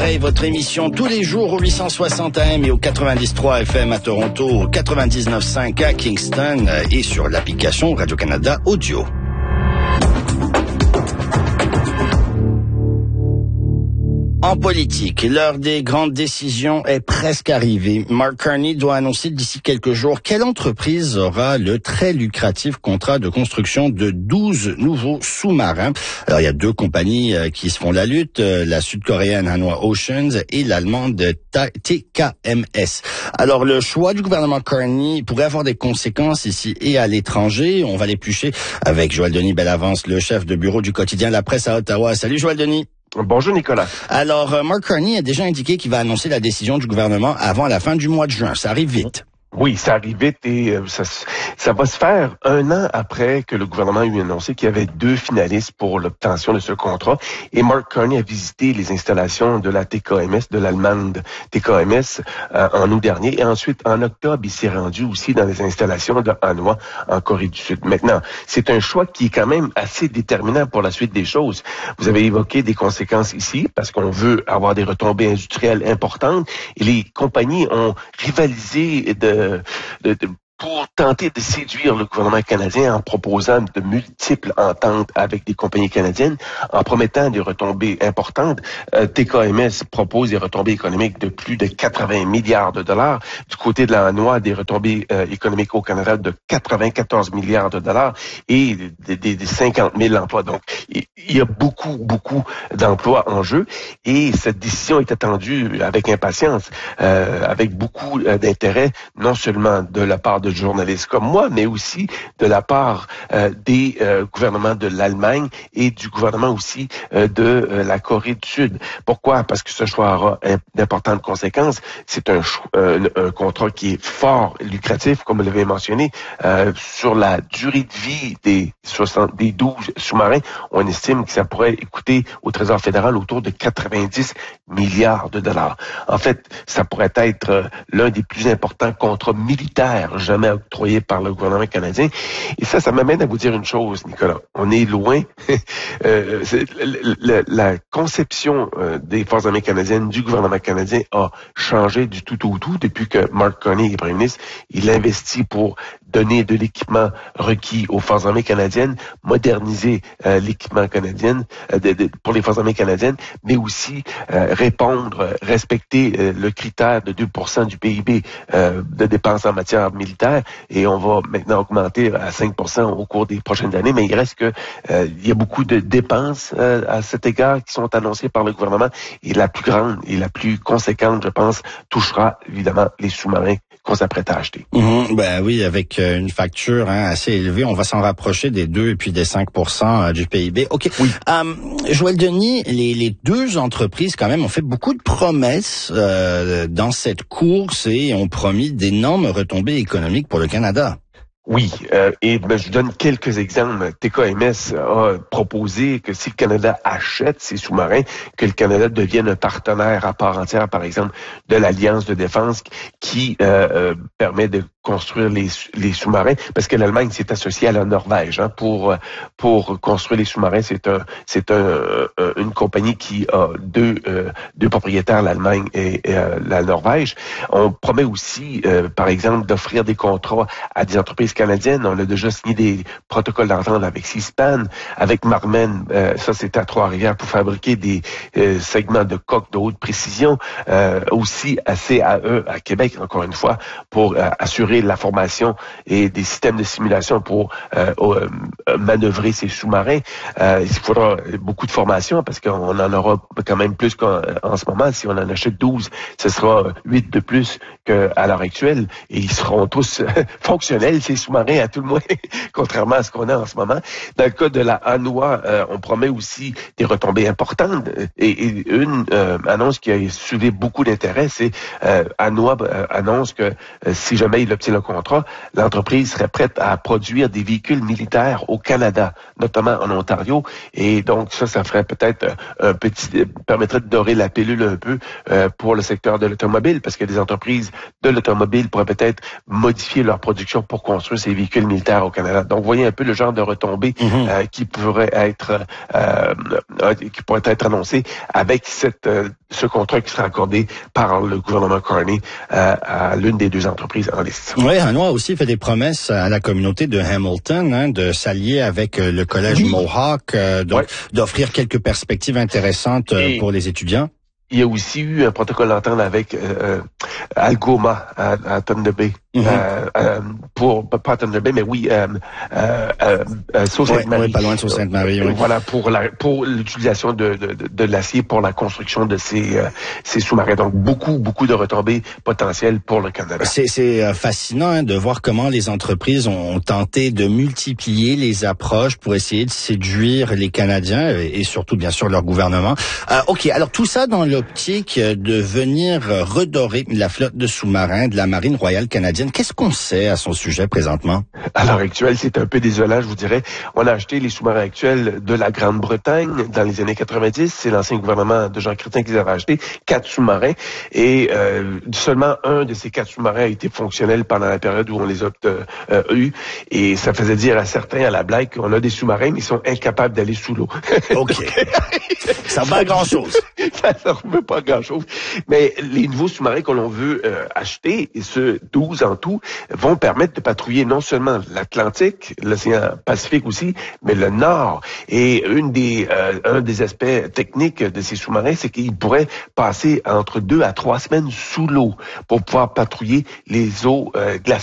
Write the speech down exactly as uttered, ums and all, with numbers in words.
Pareil, votre émission tous les jours au huit cent soixante A M et au quatre-vingt-dix trois F M à Toronto, au quatre-vingt-dix-neuf cinq à Kingston et sur l'application Radio-Canada Audio. En politique, l'heure des grandes décisions est presque arrivée. Mark Carney doit annoncer d'ici quelques jours quelle entreprise aura le très lucratif contrat de construction de douze nouveaux sous-marins. Alors, il y a deux compagnies qui se font la lutte, la sud-coréenne Hanwha Oceans et l'allemande T K M S. Alors, le choix du gouvernement Carney pourrait avoir des conséquences ici et à l'étranger. On va l'éplucher avec Joël Denis Bellavance, le chef de bureau du quotidien La Presse à Ottawa. Salut Joël Denis. Bonjour Nicolas. Alors, Mark Carney a déjà indiqué qu'il va annoncer la décision du gouvernement avant la fin du mois de juin. Ça arrive vite. Oui, ça arrive vite et ça, ça va se faire un an après que le gouvernement a eu annoncé qu'il y avait deux finalistes pour l'obtention de ce contrat. Et Mark Carney a visité les installations de la T K M S, de l'allemande T K M S, euh, en août dernier. Et ensuite, en octobre, il s'est rendu aussi dans les installations de Hanwha en Corée du Sud. Maintenant, c'est un choix qui est quand même assez déterminant pour la suite des choses. Vous avez évoqué des conséquences ici, parce qu'on veut avoir des retombées industrielles importantes. Et les compagnies ont rivalisé de De, de, pour tenter de séduire le gouvernement canadien en proposant de multiples ententes avec des compagnies canadiennes, en promettant des retombées importantes. Euh, T K M S propose des retombées économiques de plus de quatre-vingts milliards de dollars. Du côté de la Hanwha, des retombées euh, économiques au Canada de quatre-vingt-quatorze milliards de dollars et des, des, des cinquante mille emplois. Donc, il y a beaucoup, beaucoup d'emplois en jeu et cette décision est attendue avec impatience, euh, avec beaucoup euh, d'intérêt, non seulement de la part de journalistes comme moi, mais aussi de la part euh, des euh, gouvernements de l'Allemagne et du gouvernement aussi euh, de euh, la Corée du Sud. Pourquoi? Parce que ce choix aura d'importantes conséquences. C'est un, un, un contrat qui est fort lucratif, comme vous l'avez mentionné. Euh, sur la durée de vie des, soixante, des douze sous-marins, on estime que ça pourrait coûter au Trésor fédéral autour de quatre-vingt-dix milliards de dollars. En fait, ça pourrait être euh, l'un des plus importants contrats militaires jamais octroyé par le gouvernement canadien. Et ça, ça m'amène à vous dire une chose, Nicolas. On est loin. euh, c'est, la, la conception euh, des forces armées canadiennes, du gouvernement canadien, a changé du tout au tout depuis que Mark Carney est premier ministre. Il investit pour donner de l'équipement requis aux forces armées canadiennes, moderniser euh, l'équipement canadien euh, de, de, pour les forces armées canadiennes, mais aussi euh, répondre, respecter euh, le critère de deux pour cent du P I B euh, de dépenses en matière militaire. Et on va maintenant augmenter à cinq pour cent au cours des prochaines années, mais il reste que euh, il y a beaucoup de dépenses euh, à cet égard qui sont annoncées par le gouvernement. Et la plus grande et la plus conséquente, je pense, touchera évidemment les sous-marins qu'on s'apprête à acheter. Mmh, ben oui, avec euh, une facture hein, assez élevée, on va s'en rapprocher des deux et puis des cinq pour cent du P I B. OK. Oui. Um, Joël Denis, les, les deux entreprises quand même ont fait beaucoup de promesses euh, dans cette course et ont promis d'énormes retombées économiques pour le Canada. Oui, euh, et ben, je donne quelques exemples. T K M S a proposé que si le Canada achète ses sous-marins, que le Canada devienne un partenaire à part entière, par exemple, de l'Alliance de défense qui euh, euh, permet de construire les, les sous-marins, parce que l'Allemagne s'est associée à la Norvège hein, pour pour construire les sous-marins. C'est un c'est un, un une compagnie qui a deux euh, deux propriétaires, l'Allemagne et, et euh, la Norvège. On promet aussi, euh, par exemple, d'offrir des contrats à des entreprises canadiennes. On a déjà signé des protocoles d'entente avec Seaspan, avec Marmen. Euh, ça, c'est à Trois-Rivières pour fabriquer des euh, segments de coques de haute précision. Euh, aussi à C A E à Québec, encore une fois, pour euh, assurer la formation et des systèmes de simulation pour euh, euh, manœuvrer ces sous-marins. Euh, il faudra beaucoup de formation parce qu'on en aura quand même plus qu'en en ce moment. Si on en achète douze, ce sera huit de plus qu'à l'heure actuelle et ils seront tous fonctionnels, ces sous-marins, à tout le moins, contrairement à ce qu'on a en ce moment. Dans le cas de la Hanwha, euh, on promet aussi des retombées importantes et, et une euh, annonce qui a soulevé beaucoup d'intérêt, c'est euh, Hanwha euh, annonce que euh, si jamais il obtient obtient le contrat, l'entreprise serait prête à produire des véhicules militaires au Canada, notamment en Ontario. Et donc, ça, ça ferait peut-être un petit, permettrait de dorer la pilule un peu euh, pour le secteur de l'automobile, parce que des entreprises de l'automobile pourraient peut-être modifier leur production pour construire ces véhicules militaires au Canada. Donc, vous voyez un peu le genre de retombées mm-hmm. euh, qui pourrait être euh, euh, qui pourrait être annoncé avec cette euh, ce contrat qui sera accordé par le gouvernement Carney euh, à l'une des deux entreprises en liste. Oui, Hanwha a aussi fait des promesses à la communauté de Hamilton hein, de s'allier avec euh, le collège oui. Mohawk, euh, donc ouais. d'offrir quelques perspectives intéressantes euh, Et... pour les étudiants. Il y a aussi eu un protocole d'entente avec euh, Algoma à, à Thunder Bay. Mm-hmm. euh, euh, pour pas à Thunder Bay, mais oui, euh, euh, euh, Sault-Sainte-Marie. Oui, ouais, pas loin de Sault-Sainte-Marie. Euh, oui. Voilà, pour la pour l'utilisation de, de, de, de l'acier pour la construction de ces euh, ces sous-marins. Donc beaucoup beaucoup de retombées potentielles pour le Canada. C'est c'est fascinant hein, de voir comment les entreprises ont tenté de multiplier les approches pour essayer de séduire les Canadiens et surtout bien sûr leur gouvernement. Euh, ok, alors tout ça dans l'optique de venir redorer la flotte de sous-marins de la Marine royale canadienne. Qu'est-ce qu'on sait à son sujet présentement? À l'heure actuelle, c'est un peu désolant, je vous dirais. On a acheté les sous-marins actuels de la Grande-Bretagne dans les années quatre-vingt-dix. C'est l'ancien gouvernement de Jean Chrétien qui les avait achetés, quatre sous-marins. Et euh, seulement un de ces quatre sous-marins a été fonctionnel pendant la période où on les a euh, eus. Et ça faisait dire à certains à la blague qu'on a des sous-marins, mais ils sont incapables d'aller sous l'eau. OK. Ça ne veut pas grand-chose. Ça ne veut pas grand-chose. Mais les nouveaux sous-marins que l'on veut euh, acheter, et ce douze en tout, vont permettre de patrouiller non seulement l'Atlantique, l'océan Pacifique aussi, mais le Nord. Et une des, euh, un des aspects techniques de ces sous-marins, c'est qu'ils pourraient passer entre deux à trois semaines sous l'eau pour pouvoir patrouiller les eaux euh, glaciaires.